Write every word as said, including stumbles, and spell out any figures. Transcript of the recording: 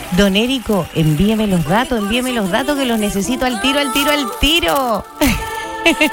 Don Érico, envíeme los datos, envíeme los datos que los necesito al tiro, al tiro, al tiro.